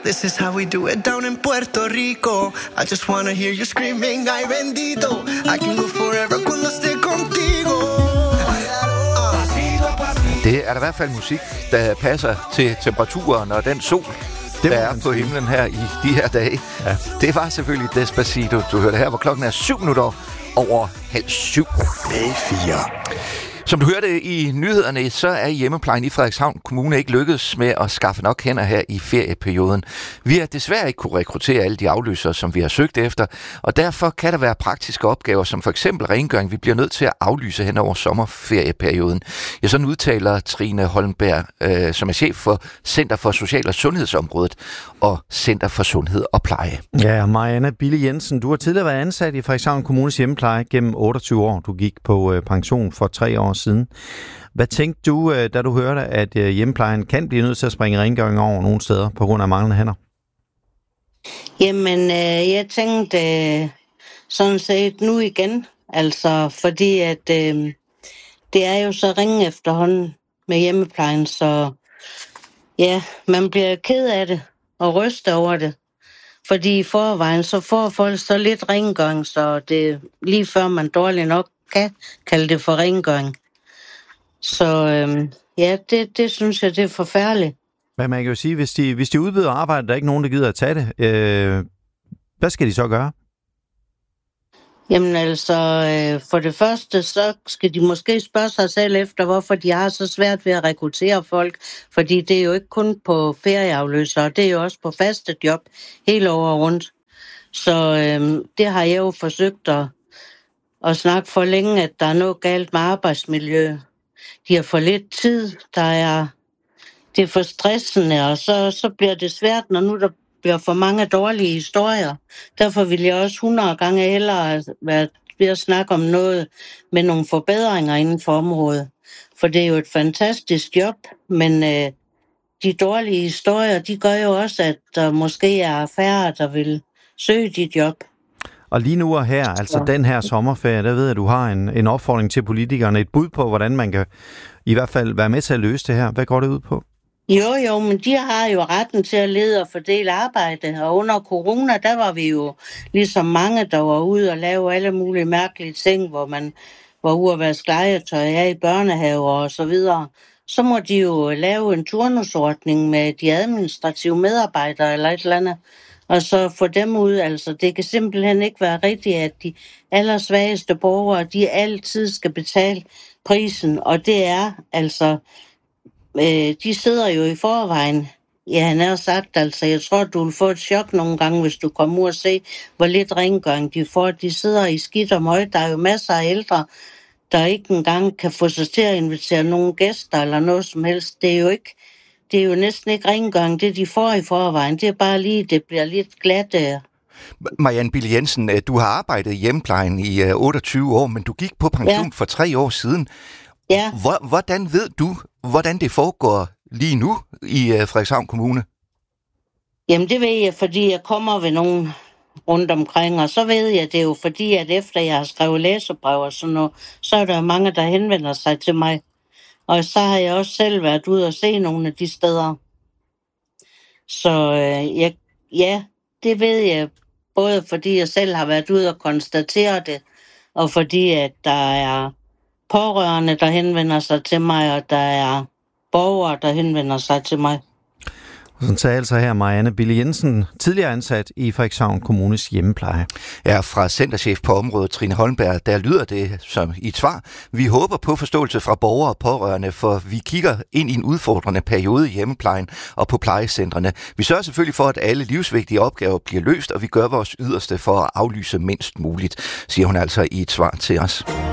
This is how we do it down in Puerto Rico. I just wanna hear you screaming, ay bendito. I can go forever cuando esté contigo. Det er der i hvert fald musik, der passer til temperaturen og den sol, der er på himlen her i de her dage. Ja. Det var selvfølgelig Despacito, du hørte her, hvor klokken er 7:07. B4. Som du hørte i nyhederne, så er hjemmeplejen i Frederikshavn Kommune ikke lykkedes med at skaffe nok hænder her i ferieperioden. Vi har desværre ikke kunne rekruttere alle de afløsere, som vi har søgt efter, og derfor kan der være praktiske opgaver, som for eksempel rengøring, vi bliver nødt til at aflyse hen over sommerferieperioden. Ja, sådan udtaler Trine Holmberg, som er chef for Center for Social- og Sundhedsområdet og Center for Sundhed og Pleje. Ja, Marianne Bille Jensen, du har tidligere været ansat i Frederikshavn Kommunes hjemmepleje gennem 28 år. Du gik på pension for 3 år siden. Hvad tænkte du, da du hørte, at hjemmeplejen kan blive nødt til at springe rengøring over nogle steder på grund af manglende hænder? Jamen, jeg tænkte sådan set nu igen, altså fordi at det er jo så ringe efterhånden med hjemmeplejen, så ja, man bliver ked af det og ryster over det. Fordi i forvejen, så får folk så lidt rengøring, så det lige før man dårligt nok kan kalde det for rengøring. Så ja, det synes jeg, det er forfærdeligt. Men man kan jo sige, hvis de udbyder arbejde, der er ikke nogen, der gider at tage det. Hvad skal de så gøre? Jamen altså, for det første, så skal de måske spørge sig selv efter, hvorfor de har så svært ved at rekruttere folk. Fordi det er jo ikke kun på ferieafløsere, det er jo også på faste job hele året rundt. Så det har jeg jo forsøgt at snakke for længe, at der er noget galt med arbejdsmiljø. De har for lidt tid, det er for stressende, og så bliver det svært, når nu der bliver for mange dårlige historier. Derfor vil jeg også 100 gange hellere være ved at snakke om noget med nogle forbedringer inden for området. For det er jo et fantastisk job, men de dårlige historier, de gør jo også, at der måske er færre, der vil søge dit job. Og lige nu og her, altså den her sommerferie, der ved jeg, at du har en opfordring til politikerne, et bud på, hvordan man kan i hvert fald være med til at løse det her. Hvad går det ud på? Jo, men de har jo retten til at lede og fordele arbejde, og under corona, der var vi jo ligesom mange, der var ude og lave alle mulige mærkelige ting, hvor man var ude at vaske legetøj af i børnehaver og så videre. Så må de jo lave en turnusordning med de administrative medarbejdere eller et eller andet, og så få dem ud. Altså, det kan simpelthen ikke være rigtigt, at de allersvageste borgere, de altid skal betale prisen, og det er altså, de sidder jo i forvejen. Ja, han har sagt, altså, jeg tror, du vil få et chok nogle gange, hvis du kommer ud og se, hvor lidt rengøring de får. De sidder i skidt og møg. Der er jo masser af ældre, der ikke engang kan få sig til at invitere nogle gæster eller noget som helst. Det er jo næsten ikke rengøring, det de får i forvejen. Det er bare lige, det bliver lidt glat. Marianne Bille Jensen, du har arbejdet i hjemmeplejen i 28 år, men du gik på pension for 3 år siden. Ja. Hvordan ved du, hvordan det foregår lige nu i Frederikshavn Kommune? Jamen det ved jeg, fordi jeg kommer ved nogen rundt omkring, og så ved jeg det jo, fordi at efter jeg har skrevet læserbrev og sådan noget, så er der mange, der henvender sig til mig. Og så har jeg også selv været ude og se nogle af de steder. Så ja, det ved jeg, både fordi jeg selv har været ude og konstatere det, og fordi at der er pårørende, der henvender sig til mig, og der er borgere, der henvender sig til mig. Sådan sagde altså her Marianne Bille Jensen, tidligere ansat i Frederikshavn Kommunes hjemmepleje. Ja, fra centerchef på området, Trine Holmberg, der lyder det som i et svar. Vi håber på forståelse fra borgere og pårørende, for vi kigger ind i en udfordrende periode i hjemmeplejen og på plejecentrene. Vi sørger selvfølgelig for, at alle livsvigtige opgaver bliver løst, og vi gør vores yderste for at aflyse mindst muligt, siger hun altså i et svar til os.